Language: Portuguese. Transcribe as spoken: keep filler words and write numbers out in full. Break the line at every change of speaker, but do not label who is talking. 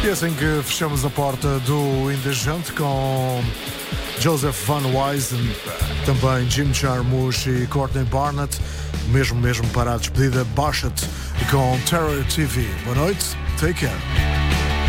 E é assim que fechamos a porta do Indecente com Joseph Van Wysen, também Jim Jarmusch e Courtney Barnett. Mesmo mesmo para a despedida, Bashet com Terror T V. Boa noite, take care.